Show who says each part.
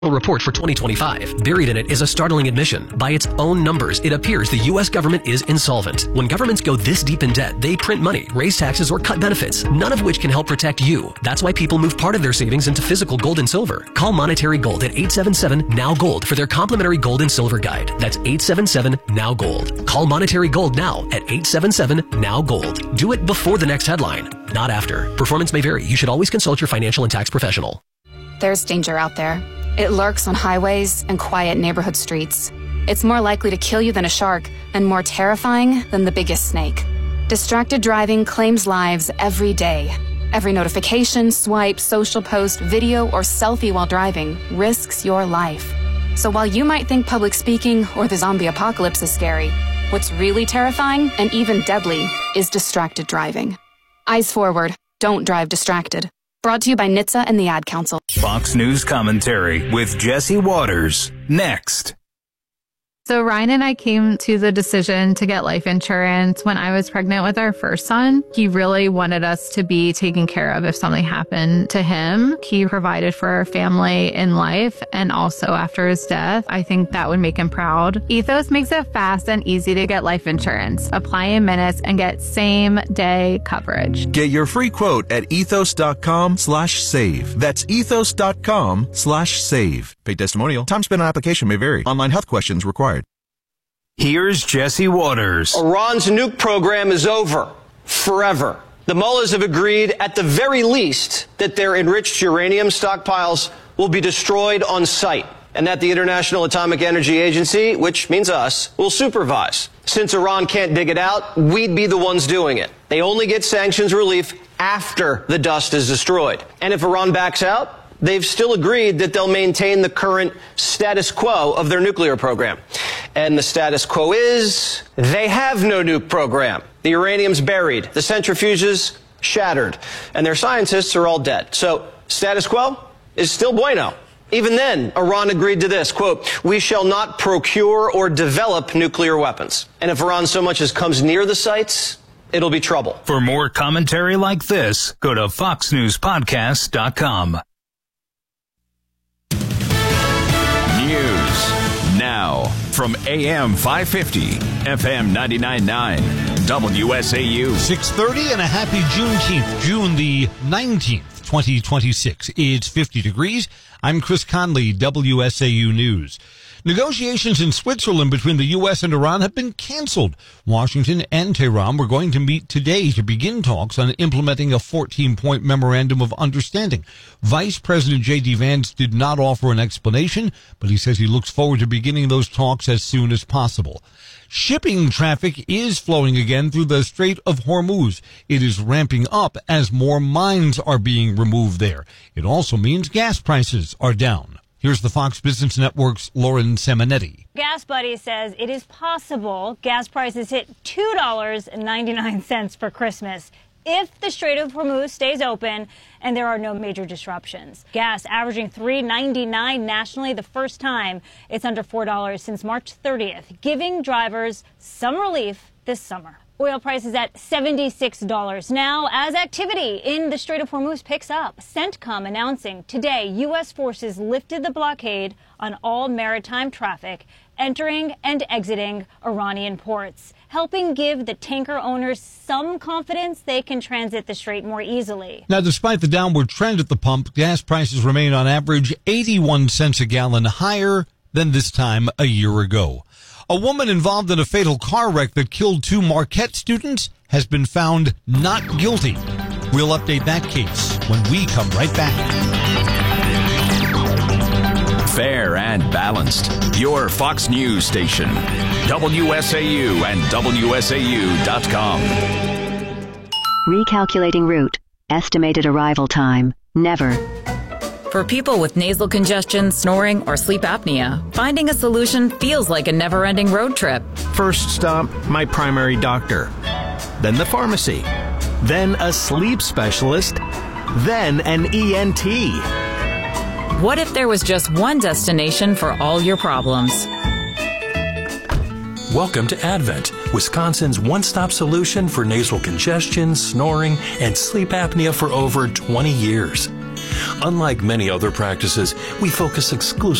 Speaker 1: Report for 2025. Buried in it is a startling admission. By its own numbers, it appears the U.S. government is insolvent. When governments go this deep in debt, they print money, raise taxes, or cut benefits, none of which can help protect you. That's why people move part of their savings into physical gold and silver. Call Monetary Gold at 877-NOW-GOLD for their complimentary gold and silver guide. That's 877-NOW-GOLD. Call Monetary Gold now at 877-NOW-GOLD. Do it before the next headline, not after. Performance may vary. You should always consult your financial and tax professional.
Speaker 2: There's danger out there. It lurks on highways and quiet neighborhood streets. It's more likely to kill you than a shark and more terrifying than the biggest snake. Distracted driving claims lives every day. Every notification, swipe, social post, video, or selfie while driving risks your life. So while you might think public speaking or the zombie apocalypse is scary, what's really terrifying and even deadly is distracted driving. Eyes forward. Don't drive distracted. Brought to you by NHTSA and the Ad Council.
Speaker 3: Fox News Commentary with Jesse Waters. Next.
Speaker 4: So Ryan and I came to the decision to get life insurance when I was pregnant with our first son. He really wanted us to be taken care of if something happened to him. He provided for our family in life and also after his death. I think that would make him proud. Ethos makes it fast and easy to get life insurance. Apply in minutes and get same-day coverage.
Speaker 5: Get your free quote at ethos.com/save. That's ethos.com/save. Paid testimonial. Time spent on application may vary. Online health questions required.
Speaker 3: Here's Jesse Waters.
Speaker 6: Iran's nuke program is over. Forever. The mullahs have agreed, at the very least, that their enriched uranium stockpiles will be destroyed on site, and that the International Atomic Energy Agency, which means us, will supervise. Since Iran can't dig it out, we'd be the ones doing it. They only get sanctions relief after the dust is destroyed. And if Iran backs out, they've still agreed that they'll maintain the current status quo of their nuclear program. And the status quo is they have no nuke program. The uranium's buried, the centrifuges shattered, and their scientists are all dead. So status quo is still bueno. Even then, Iran agreed to this, quote, "We shall not procure or develop nuclear weapons." And if Iran so much as comes near the sites, it'll be trouble.
Speaker 3: For more commentary like this, go to foxnewspodcast.com.
Speaker 7: News now from AM 550, FM 99.9, WSAU.
Speaker 8: 6:30 and a happy Juneteenth, June the 19th, 2026. It's 50 degrees. I'm Chris Conley, WSAU News. Negotiations in Switzerland between the U.S. and Iran have been canceled. Washington and Tehran were going to meet today to begin talks on implementing a 14-point memorandum of understanding. Vice President J.D. Vance did not offer an explanation, but he says he looks forward to beginning those talks as soon as possible. Shipping traffic is flowing again through the Strait of Hormuz. It is ramping up as more mines are being removed there. It also means gas prices are down. Here's the Fox Business Network's Lauren Seminetti.
Speaker 9: Gas Buddy says it is possible gas prices hit $2.99 for Christmas if the Strait of Hormuz stays open and there are no major disruptions. Gas averaging $3.99 nationally, the first time it's under $4 since March 30th, giving drivers some relief this summer. Oil prices at $76 now as activity in the Strait of Hormuz picks up. CENTCOM announcing today U.S. forces lifted the blockade on all maritime traffic entering and exiting Iranian ports, helping give the tanker owners some confidence they can transit the strait more easily.
Speaker 8: Now, despite the downward trend at the pump, gas prices remain on average 81 cents a gallon higher than this time a year ago. A woman involved in a fatal car wreck that killed 2 Marquette students has been found not guilty. We'll update that case when we come right back.
Speaker 7: Fair and balanced. Your Fox News station. WSAU and WSAU.com.
Speaker 10: Recalculating route. Estimated arrival time. Never.
Speaker 11: For people with nasal congestion, snoring, or sleep apnea, finding a solution feels like a never-ending road trip.
Speaker 12: First stop, my primary doctor. Then the pharmacy. Then a sleep specialist. Then an ENT.
Speaker 11: What if there was just one destination for all your problems?
Speaker 13: Welcome to Advent, Wisconsin's one-stop solution for nasal congestion, snoring, and sleep apnea for over 20 years. Unlike many other practices, we focus exclusively